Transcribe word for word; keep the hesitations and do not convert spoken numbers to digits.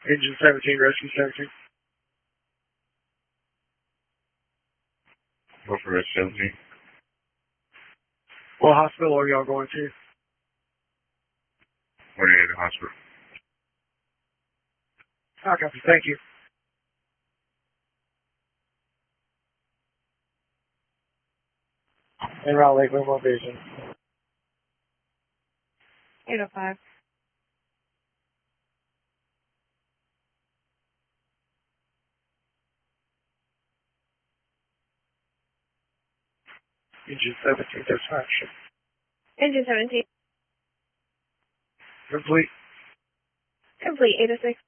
Engine seventeen, rescue seventeen. Go for rescue seventeen. What hospital are y'all going to? We're in the hospital. I copy. Thank you. En route, Lake Limbo Vision. eight oh five. Engine seventeen, dispatch. Engine seventeen. Complete. Complete, eight oh six.